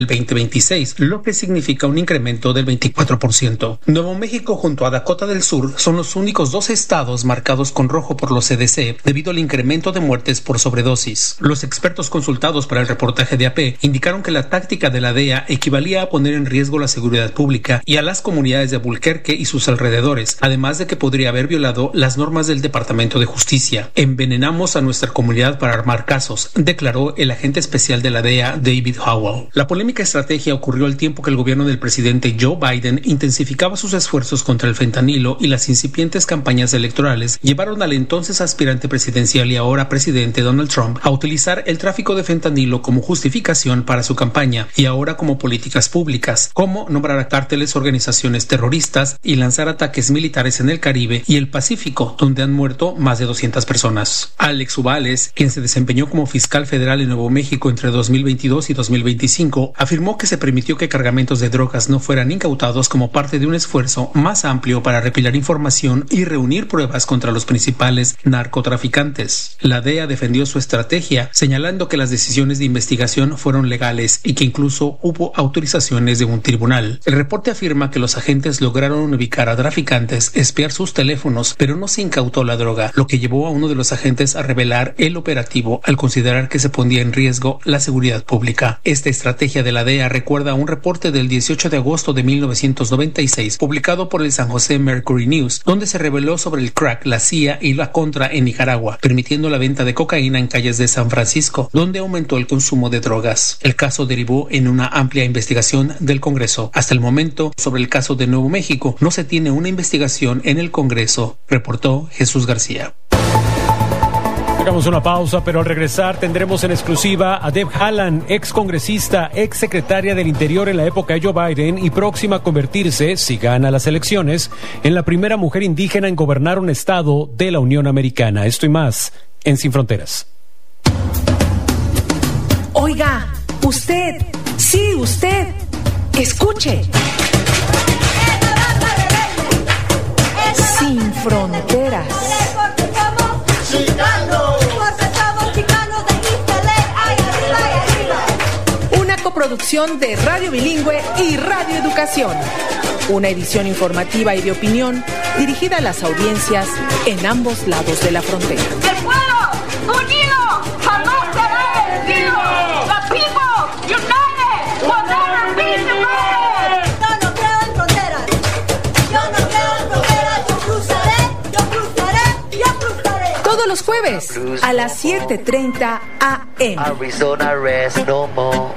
2026, lo que significa un incremento del 24%. Nuevo México junto a Dakota del Sur son los únicos dos estados marcados con rojo por los CDC debido al incremento de muertes por sobredosis. Los expertos consultados para el reportaje de AP indicaron que la táctica de la DEA equivalía a poner en riesgo la seguridad pública y a las comunidades de Albuquerque y sus alrededores, además de que podría haber violado las normas del Departamento de Justicia. Envenenamos a nuestra comunidad para armar casos, declaró el agente especial de la DEA, David Howell. La polémica estrategia ocurrió al tiempo que el gobierno del presidente Joe Biden intensificaba sus esfuerzos contra el fentanilo y las incipientes campañas electorales llevaron al entonces aspirante presidencial y ahora presidente Donald Trump a utilizar el tráfico de fentanilo como justificación para su campaña y ahora como políticas públicas, como nombrar a cárteles, organizaciones terroristas y lanzar ataques militares en el Caribe y el Pacífico, donde han muerto más de 200 personas. Alex Uballes, quien se desempeñó como fiscal federal en Nuevo México entre 2022 y 2025, afirmó que se permitió que cargamentos de drogas no fueran incautados como parte de un esfuerzo más amplio para recopilar información y reunir pruebas contra los principales narcotraficantes. La DEA defendió su estrategia, señalando que las decisiones de investigación fueron legales y que incluso hubo autorizaciones de un tribunal. El reporte afirma que los agentes lograron ubicar a traficantes, espiar sus teléfonos, pero no se incautó la droga, lo que llevó a uno de los agentes a revelar el operativo al considerar que se ponía en riesgo la seguridad pública. Esta estrategia de la DEA recuerda un reporte del 18 de agosto de 1996 publicado por el San José Mercury News, donde se reveló sobre el crack, la CIA y la Contra en Nicaragua, permitiendo la venta de cocaína en calles de San Francisco, donde aumentó el consumo de drogas. El caso derivó en una amplia investigación del Congreso. Hasta el momento, sobre el caso de Nuevo México, no se tiene una investigación en el Congreso, reportó Jesús García. Hagamos una pausa, pero al regresar tendremos en exclusiva a Deb Haaland, ex congresista, ex secretaria del Interior en la época de Joe Biden y próxima a convertirse, si gana las elecciones, en la primera mujer indígena en gobernar un estado de la Unión Americana. Esto y más en Sin Fronteras. Oiga, usted, sí, usted, escuche. Sin Fronteras. Una coproducción de Radio Bilingüe y Radio Educación. Una edición informativa y de opinión dirigida a las audiencias en ambos lados de la frontera. ¡El pueblo unido jamás será vencido! ¡The people united will never be defeated! Yo no creo en fronteras. Yo no creo en fronteras. Yo cruzaré, yo cruzaré, yo cruzaré. Todos los jueves a las 7:30 a.m. Arizona rest no more.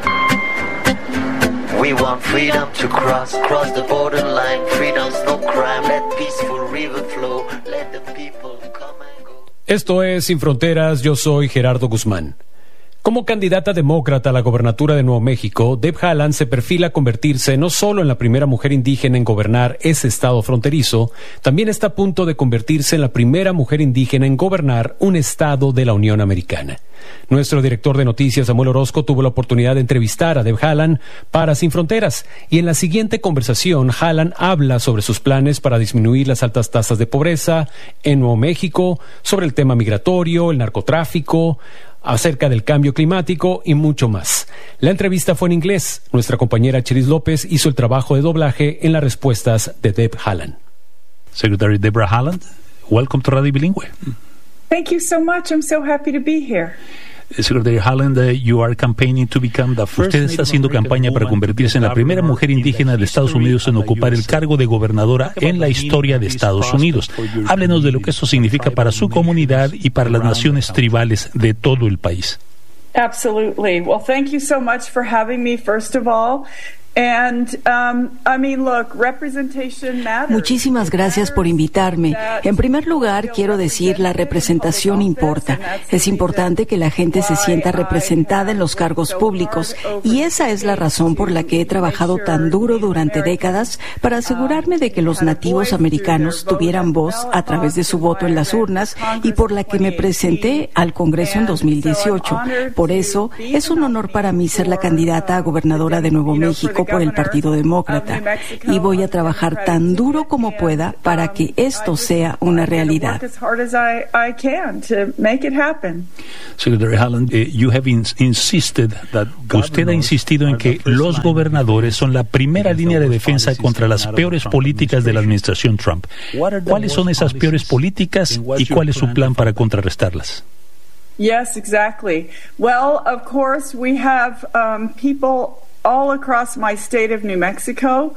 We want freedom to cross the borderline. Freedom's no crime. Let peaceful river flow. Let the people come and go. Esto es Sin Fronteras, yo soy Gerardo Guzmán. Como candidata demócrata a la gobernatura de Nuevo México, Deb Haaland se perfila a convertirse no solo en la primera mujer indígena en gobernar ese estado fronterizo, también está a punto de convertirse en la primera mujer indígena en gobernar un estado de la Unión Americana. Nuestro director de noticias, Samuel Orozco, tuvo la oportunidad de entrevistar a Deb Haaland para Sin Fronteras, y en la siguiente conversación, Haaland habla sobre sus planes para disminuir las altas tasas de pobreza en Nuevo México, sobre el tema migratorio, el narcotráfico, acerca del cambio climático y mucho más. La entrevista fue en inglés. Nuestra compañera Cheris López hizo el trabajo de doblaje en las respuestas de Deb Haaland. Secretary Deborah Haaland, welcome to Radio Bilingüe. Thank you so much. I'm so happy to be here. Secretary Haaland, you are campaigning to become the first. Usted está haciendo campaña para convertirse en la primera mujer indígena de Estados Unidos en ocupar el cargo de gobernadora en la historia de Estados Unidos. Háblenos de lo que eso significa para su comunidad y para las naciones tribales de todo el país. Absolutely. Well, thank you so much for having me, first of all. And, I mean, look, representation matters. Muchísimas gracias por invitarme. En primer lugar, quiero decir, la representación importa. Es importante que la gente se sienta representada en los cargos públicos, y esa es la razón por la que he trabajado tan duro durante décadas para asegurarme de que los nativos americanos tuvieran voz a través de su voto en las urnas, y por la que me presenté al Congreso en 2018. Por eso, es un honor para mí ser la candidata a gobernadora de Nuevo México México por el Partido Demócrata y voy a trabajar tan duro como pueda para que esto sea una realidad. Secretary Haaland, usted ha insistido en que los gobernadores son la primera línea de defensa contra las peores políticas de la administración Trump. ¿Cuáles son esas peores políticas y cuál es su plan para contrarrestarlas? Yes, exactly. Well, of course, we have people all across my state of New Mexico.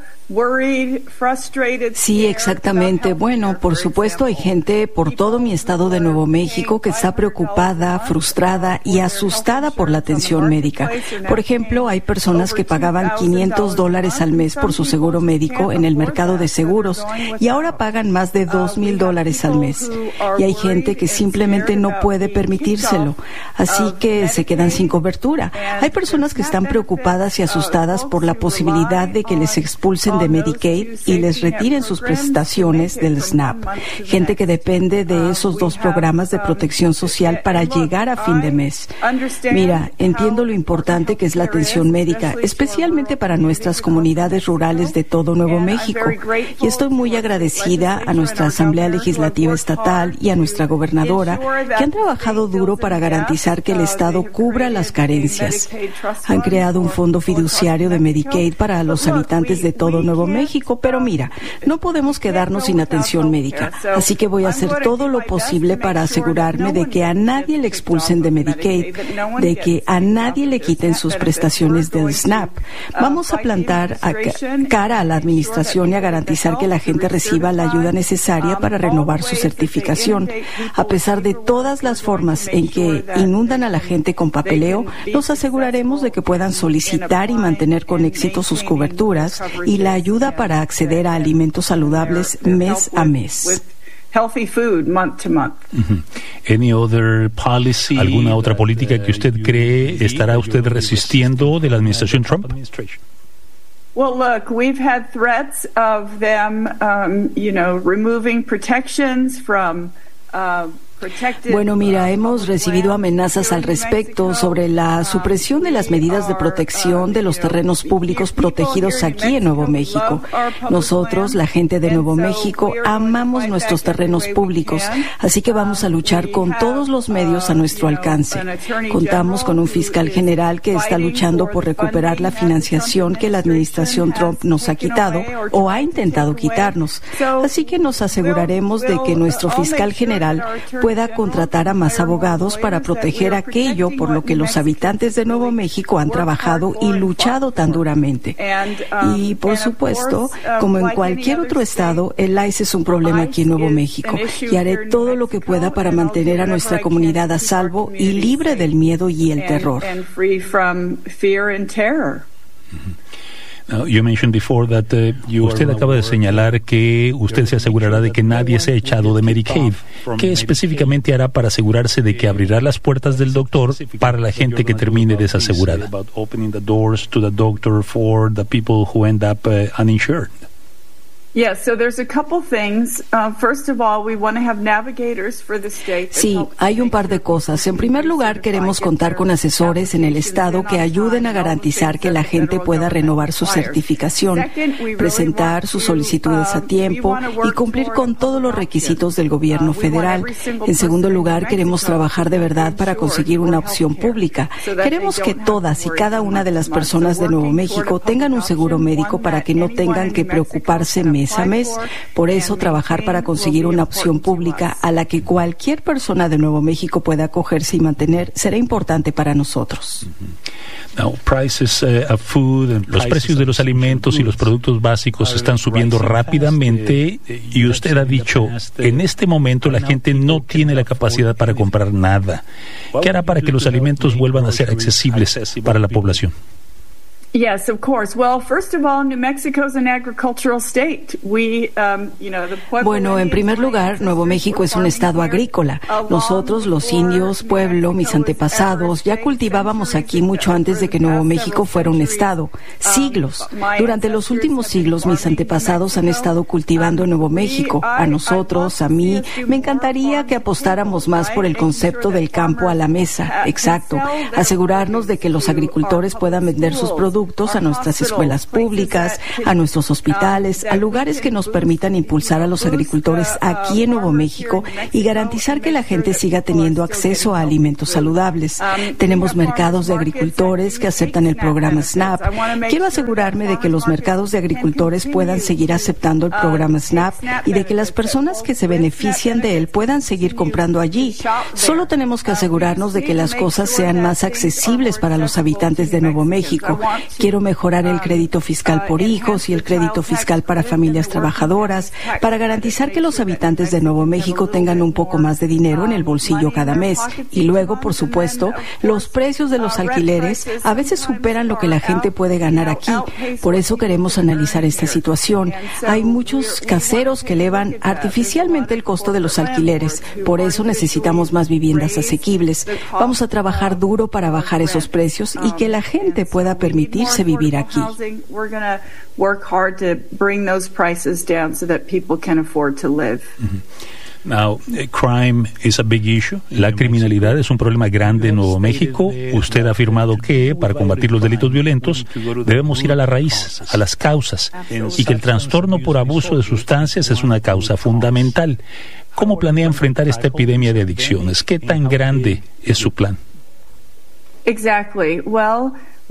Sí, exactamente. Bueno, por supuesto hay gente por todo mi estado de Nuevo México que está preocupada, frustrada y asustada por la atención médica. Por ejemplo, hay personas que pagaban $500 al mes por su seguro médico en el mercado de seguros y ahora pagan más de $2,000 al mes. Y hay gente que simplemente no puede permitírselo, así que se quedan sin cobertura. Hay personas que están preocupadas y asustadas por la posibilidad de que les expulsen de Medicaid y les retiren sus prestaciones del SNAP. Gente que depende de esos dos programas de protección social para llegar a fin de mes. Mira, entiendo lo importante que es la atención médica, especialmente para nuestras comunidades rurales de todo Nuevo México. Y estoy muy agradecida a nuestra Asamblea Legislativa Estatal y a nuestra gobernadora, que han trabajado duro para garantizar que el Estado cubra las carencias. Han creado un fondo fiduciario de Medicaid para los habitantes de todo Nuevo México, pero mira, no podemos quedarnos sin atención médica, así que voy a hacer todo lo posible para asegurarme de que a nadie le expulsen de Medicaid, de que a nadie le quiten sus prestaciones del SNAP. Vamos a plantar cara a la administración y a garantizar que la gente reciba la ayuda necesaria para renovar su certificación. A pesar de todas las formas en que inundan a la gente con papeleo, nos aseguraremos de que puedan solicitar y mantener con éxito sus coberturas y la ayuda para acceder a alimentos saludables mes a mes. ¿Alguna otra política que usted cree estará usted resistiendo de la administración Trump? Well, look, we've had threats of them, removing protections from Bueno, mira, hemos recibido amenazas al respecto sobre la supresión de las medidas de protección de los terrenos públicos protegidos aquí en Nuevo México. Nosotros, la gente de Nuevo México, amamos nuestros terrenos públicos, así que vamos a luchar con todos los medios a nuestro alcance. Contamos con un fiscal general que está luchando por recuperar la financiación que la administración Trump nos ha quitado o ha intentado quitarnos. Así que nos aseguraremos de que nuestro fiscal general pueda contratar a más abogados para proteger aquello por lo que los habitantes de Nuevo México han trabajado y luchado tan duramente. Y, por supuesto, como en cualquier otro estado, el ICE es un problema aquí en Nuevo México y haré todo lo que pueda para mantener a nuestra comunidad a salvo y libre del miedo y el terror. Usted acaba de señalar que usted se asegurará de que nadie sea echado de Medicaid. ¿Qué específicamente hará para asegurarse de que abrirá las puertas del doctor para la gente que termine desasegurada? Sí, hay un par de cosas. En primer lugar, queremos contar con asesores en el estado que ayuden a garantizar que la gente pueda renovar su certificación, presentar sus solicitudes a tiempo y cumplir con todos los requisitos del gobierno federal. En segundo lugar, queremos trabajar de verdad para conseguir una opción pública. Queremos que todas y cada una de las personas de Nuevo México tengan un seguro médico para que no tengan que preocuparse mes a mes. Por eso, trabajar para conseguir una opción pública a la que cualquier persona de Nuevo México pueda acogerse y mantener será importante para nosotros. Los precios de los alimentos y los productos básicos están subiendo rápidamente y usted ha dicho, en este momento la gente no tiene la capacidad para comprar nada. ¿Qué hará para que los alimentos vuelvan a ser accesibles para la población? Yes, of course. Well, first of all, New Mexico is an agricultural state. Bueno, en primer lugar, Nuevo México es un estado agrícola. Nosotros, los indios, pueblo, mis antepasados, ya cultivábamos aquí mucho antes de que Nuevo México fuera un estado. Siglos. Durante los últimos siglos, mis antepasados han estado cultivando en Nuevo México. A nosotros, a mí, me encantaría que apostáramos más por el concepto del campo a la mesa. Exacto. Asegurarnos de que los agricultores puedan vender sus productos productos a nuestras escuelas públicas, a nuestros hospitales, a lugares que nos permitan impulsar a los agricultores aquí en Nuevo México y garantizar que la gente siga teniendo acceso a alimentos saludables. Tenemos mercados de agricultores que aceptan el programa SNAP. Quiero asegurarme de que los mercados de agricultores puedan seguir aceptando el programa SNAP y de que las personas que se benefician de él puedan seguir comprando allí. Solo tenemos que asegurarnos de que las cosas sean más accesibles para los habitantes de Nuevo México. Quiero mejorar el crédito fiscal por hijos y el crédito fiscal para familias trabajadoras, para garantizar que los habitantes de Nuevo México tengan un poco más de dinero en el bolsillo cada mes. Y luego, por supuesto, los precios de los alquileres a veces superan lo que la gente puede ganar aquí. Por eso queremos analizar esta situación. Hay muchos caseros que elevan artificialmente el costo de los alquileres. Por eso necesitamos más viviendas asequibles. Vamos a trabajar duro para bajar esos precios y que la gente pueda permitirse vivir aquí. Now, crime is a big issue. La criminalidad es un problema grande en Nuevo México. Usted ha afirmado que, para combatir los delitos violentos, debemos ir a la raíz, a las causas, y que el trastorno por abuso de sustancias es una causa fundamental. ¿Cómo planea enfrentar esta epidemia de adicciones? ¿Qué tan grande es su plan? Exactly. Well,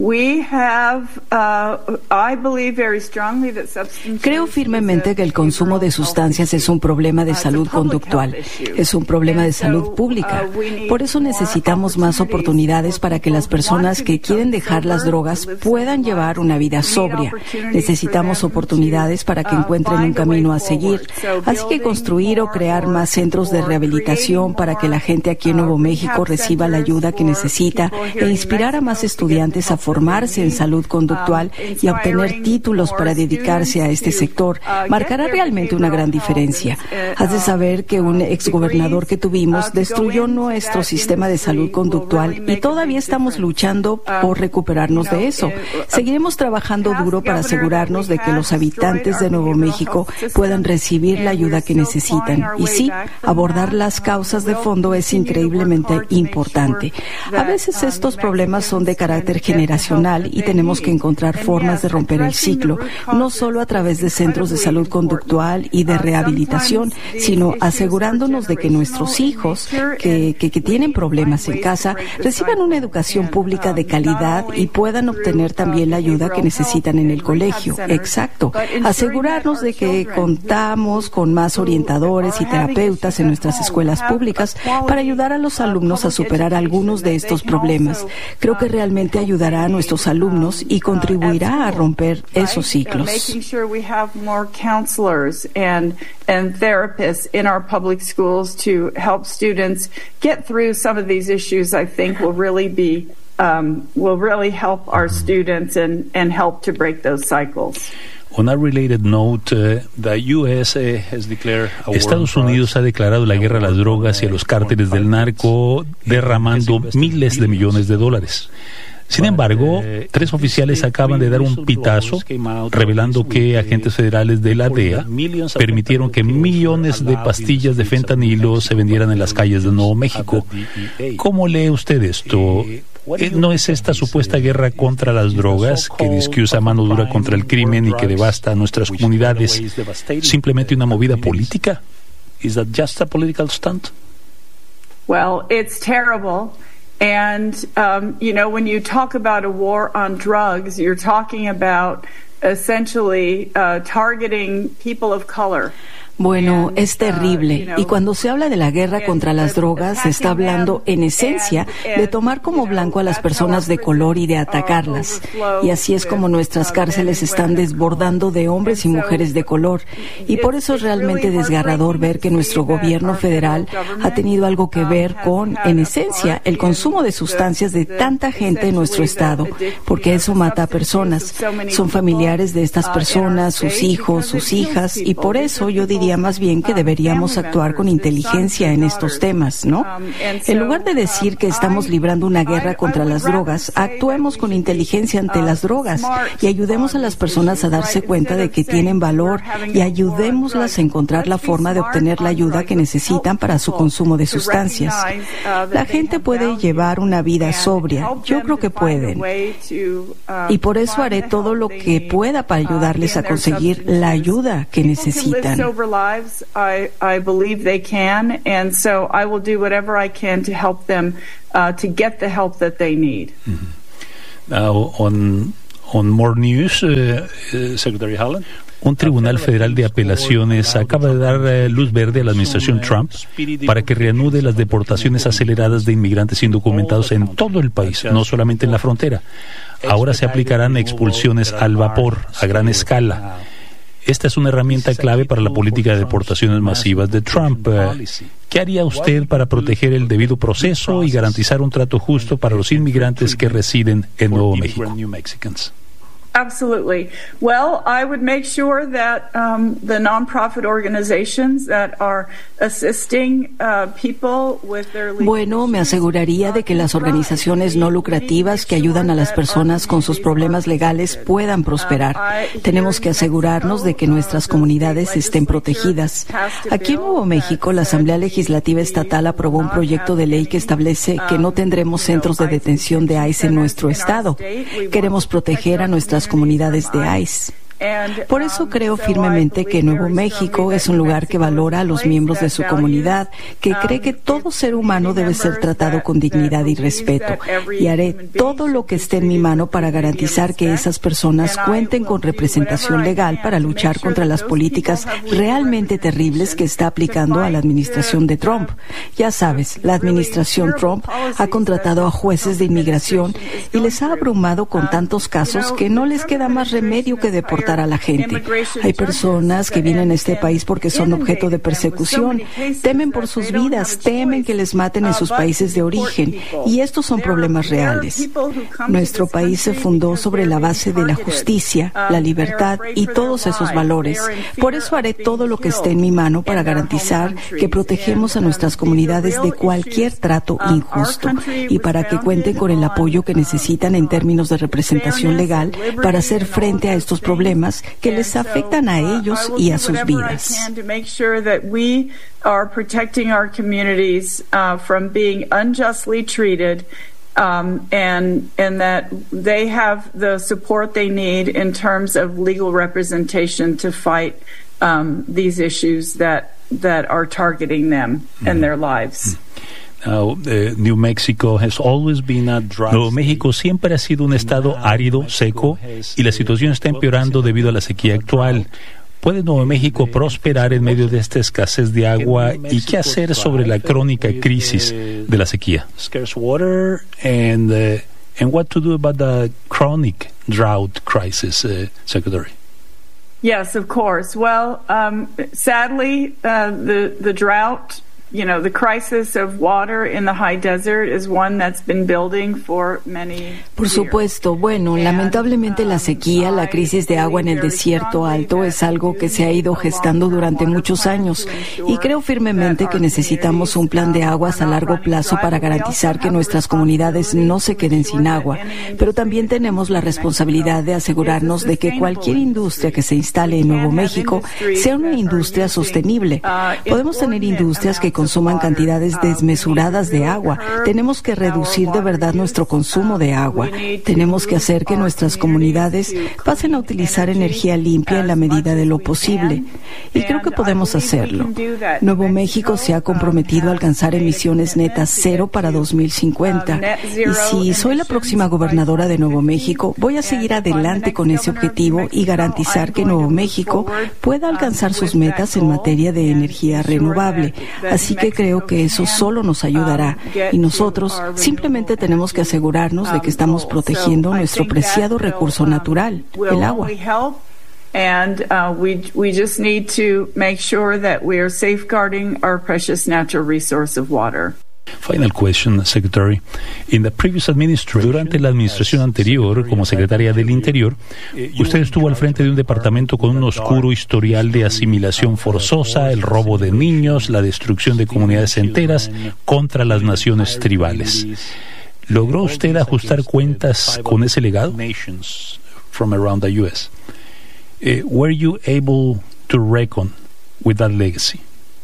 creo firmemente que el consumo de sustancias es un problema de salud conductual, es un problema de salud pública. Por eso necesitamos más oportunidades para que las personas que quieren dejar las drogas puedan llevar una vida sobria. Necesitamos oportunidades para que encuentren un camino a seguir. Así que construir o crear más centros de rehabilitación para que la gente aquí en Nuevo México reciba la ayuda que necesita e inspirar a más estudiantes a formarse en salud conductual y a obtener títulos para dedicarse a este sector marcará realmente una gran diferencia. Has de saber que un exgobernador que tuvimos destruyó nuestro sistema de salud conductual y todavía estamos luchando por recuperarnos de eso. Seguiremos trabajando duro para asegurarnos de que los habitantes de Nuevo México puedan recibir la ayuda que necesitan. Y sí, abordar las causas de fondo es increíblemente importante. A veces estos problemas son de carácter generacional y tenemos que encontrar formas de romper el ciclo, no solo a través de centros de salud conductual y de rehabilitación, sino asegurándonos de que nuestros hijos que tienen problemas en casa reciban una educación pública de calidad y puedan obtener también la ayuda que necesitan en el colegio. Exacto. Asegurarnos de que contamos con más orientadores y terapeutas en nuestras escuelas públicas para ayudar a los alumnos a superar algunos de estos problemas. Creo que realmente ayudará a nuestros alumnos y contribuirá a romper esos ciclos. And therapists in our public schools to help students get through some of these issues, I think will really help our students and help to break those cycles. On a related note, the U.S. has declared Estados Unidos ha declarado la guerra a las drogas y a los cárteles del narco, derramando miles de millones de dólares. Sin embargo, 3 oficiales acaban de dar un pitazo revelando que agentes federales de la DEA permitieron que millones de pastillas de fentanilo se vendieran en las calles de Nuevo México. ¿Cómo lee usted esto? ¿No es esta supuesta guerra contra las drogas, que dice usa mano dura contra el crimen y que devasta a nuestras comunidades, simplemente una movida política? ¿Is that just a political stunt? Well, it's terrible. And, when you talk about a war on drugs, you're talking about essentially targeting people of color. Bueno, es terrible. Y cuando se habla de la guerra contra las drogas, se está hablando, en esencia, de tomar como blanco a las personas de color y de atacarlas. Y así es como nuestras cárceles están desbordando de hombres y mujeres de color. Y por eso es realmente desgarrador ver que nuestro gobierno federal ha tenido algo que ver con, en esencia, el consumo de sustancias de tanta gente en nuestro estado, porque eso mata a personas. Son familiares de estas personas, sus hijos, sus hijas, y por eso yo diría diría más bien que deberíamos actuar con inteligencia en estos temas, ¿no? En lugar de decir que estamos librando una guerra contra las drogas, actuemos con inteligencia ante las drogas y ayudemos a las personas a darse cuenta de que tienen valor y ayudémoslas a encontrar la forma de obtener la ayuda que necesitan para su consumo de sustancias. La gente puede llevar una vida sobria. Yo creo que pueden. Y por eso haré todo lo que pueda para ayudarles a conseguir la ayuda que necesitan. On more news, Secretary Haaland. Un tribunal federal de apelaciones acaba de dar luz verde a la administración Trump para que reanude las deportaciones aceleradas de inmigrantes indocumentados en todo el país, no solamente en la frontera. Ahora se aplicarán expulsiones al vapor a gran escala. Esta es una herramienta clave para la política de deportaciones masivas de Trump. ¿Qué haría usted para proteger el debido proceso y garantizar un trato justo para los inmigrantes que residen en Nuevo México? Absolutely. Well, I would make sure that the nonprofit organizations that are assisting people with their legal... Bueno, me aseguraría de que las organizaciones no lucrativas que ayudan a las personas con sus problemas legales puedan prosperar. Tenemos que asegurarnos de que nuestras comunidades estén protegidas. Aquí en Nuevo México, la Asamblea Legislativa Estatal aprobó un proyecto de ley que establece que no tendremos centros de detención de ICE en nuestro estado. Queremos proteger a nuestras comunidades de ICE. Por eso creo firmemente que Nuevo México es un lugar que valora a los miembros de su comunidad, que cree que todo ser humano debe ser tratado con dignidad y respeto. Y haré todo lo que esté en mi mano para garantizar que esas personas cuenten con representación legal para luchar contra las políticas realmente terribles que está aplicando a la administración de Trump. Ya sabes, la administración Trump ha contratado a jueces de inmigración y les ha abrumado con tantos casos que no les queda más remedio que deportar a la gente. Hay personas que vienen a este país porque son objeto de persecución, temen por sus vidas, temen que les maten en sus países de origen, y estos son problemas reales. Nuestro país se fundó sobre la base de la justicia, la libertad y todos esos valores. Por eso haré todo lo que esté en mi mano para garantizar que protegemos a nuestras comunidades de cualquier trato injusto y para que cuenten con el apoyo que necesitan en términos de representación legal para hacer frente a estos problemas que les afectan a ellos y a sus vidas. And that they have the support they need in terms of legal representation to fight these issues that are targeting them and their lives. Nuevo México siempre ha sido un estado árido, seco, y la situación está empeorando debido a la sequía actual. ¿Puede Nuevo México prosperar en medio de esta escasez de agua? ¿Y qué hacer sobre la crónica crisis de la sequía? And what to do about the chronic drought crisis, Secretary? Yes, of course. Well, sadly, the drought, the crisis of water in the high desert is one that's been building for many years. Por supuesto, bueno, lamentablemente la sequía, la crisis de agua en el desierto alto es algo que se ha ido gestando durante muchos años y creo firmemente que necesitamos un plan de aguas a largo plazo para garantizar que nuestras comunidades no se queden sin agua, pero también tenemos la responsabilidad de asegurarnos de que cualquier industria que se instale en Nuevo México sea una industria sostenible. Podemos tener industrias que consuman cantidades desmesuradas de agua. Tenemos que reducir de verdad nuestro consumo de agua. Tenemos que hacer que nuestras comunidades pasen a utilizar energía limpia en la medida de lo posible. Y creo que podemos hacerlo. Nuevo México se ha comprometido a alcanzar emisiones netas cero para 2050. Y si soy la próxima gobernadora de Nuevo México, voy a seguir adelante con ese objetivo y garantizar que Nuevo México pueda alcanzar sus metas en materia de energía renovable. Así que creo que eso solo nos ayudará y nosotros simplemente tenemos que asegurarnos de que estamos protegiendo nuestro preciado recurso natural, el agua. And we just need to make sure that we are safeguarding our precious natural resource of water. Final question, Secretary. Durante la administración anterior, como secretaria del Interior, usted estuvo al frente de un departamento con un oscuro historial de asimilación forzosa, el robo de niños, la destrucción de comunidades enteras contra las naciones tribales. ¿Logró usted ajustar cuentas con ese legado? Were you able to reckon with that legacy?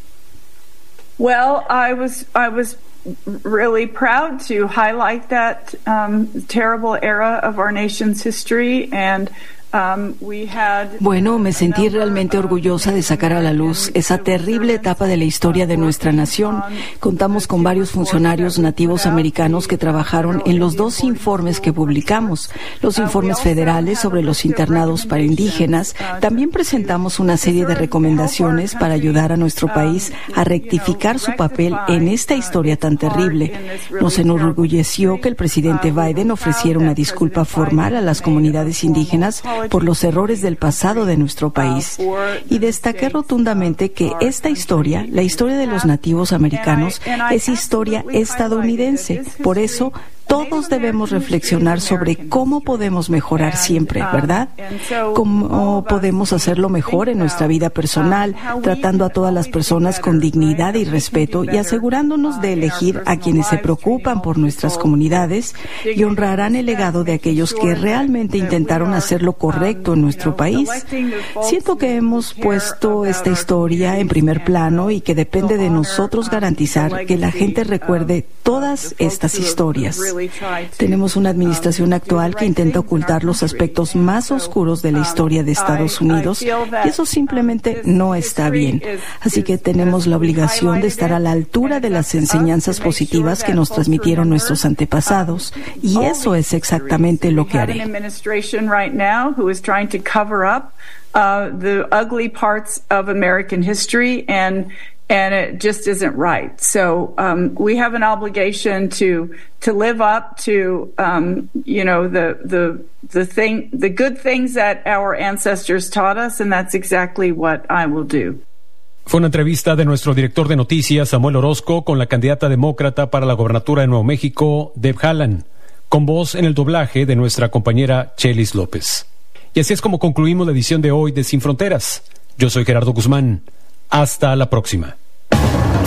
Well, I was really proud to highlight that terrible era of our nation's history, and Bueno, me sentí realmente orgullosa de sacar a la luz esa terrible etapa de la historia de nuestra nación. Contamos con varios funcionarios nativos americanos que trabajaron en los 2 informes que publicamos, los informes federales sobre los internados para indígenas. También presentamos una serie de recomendaciones para ayudar a nuestro país a rectificar su papel en esta historia tan terrible. Nos enorgulleció que el presidente Biden ofreciera una disculpa formal a las comunidades indígenas por los errores del pasado de nuestro país. Y destaqué rotundamente que esta historia, la historia de los nativos americanos, es historia estadounidense. Por eso, todos debemos reflexionar sobre cómo podemos mejorar siempre, ¿verdad? Cómo podemos hacerlo mejor en nuestra vida personal, tratando a todas las personas con dignidad y respeto y asegurándonos de elegir a quienes se preocupan por nuestras comunidades y honrarán el legado de aquellos que realmente intentaron hacer lo correcto en nuestro país. Siento que hemos puesto esta historia en primer plano y que depende de nosotros garantizar que la gente recuerde todas estas historias. Tenemos una administración actual que intenta ocultar los aspectos más oscuros de la historia de Estados Unidos y eso simplemente no está bien. Así que tenemos la obligación de estar a la altura de las enseñanzas positivas que nos transmitieron nuestros antepasados y eso es exactamente lo que haré. The ugly parts of American history and it just isn't right. So we have an obligation to live up to the good things that our ancestors taught us, and that's exactly what I will do. Fue una entrevista de nuestro director de noticias, Samuel Orozco, con la candidata demócrata para la gobernatura de Nuevo México, Deb Haaland, con voz en el doblaje de nuestra compañera Chelis López. Y así es como concluimos la edición de hoy de Sin Fronteras. Yo soy Gerardo Guzmán. Hasta la próxima.